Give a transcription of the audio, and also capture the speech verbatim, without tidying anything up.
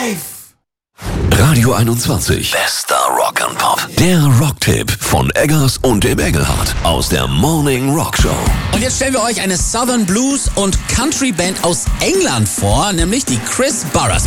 Live! Radio einundzwanzig. Bester Rock and Pop. Der Rocktipp von Eggers und dem Engelhardt aus der Morning Rock Show. Und jetzt stellen wir euch eine Southern Blues und Country Band aus England vor, nämlich die Chris Burrers.